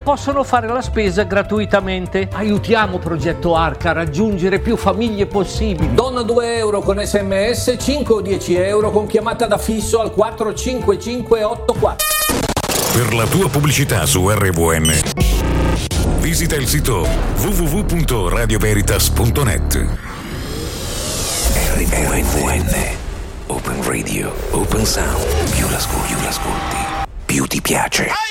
possono fare la spesa gratuitamente. Aiutiamo Progetto Arca a raggiungere più famiglie possibili. Donna 2 euro con SMS, 5 o 10 euro con chiamata da fisso al 45584. Per la tua pubblicità su RVN, visita il sito www.radioveritas.net. RVN, Open Radio, Open Sound. Più l'ascolti, più ti piace.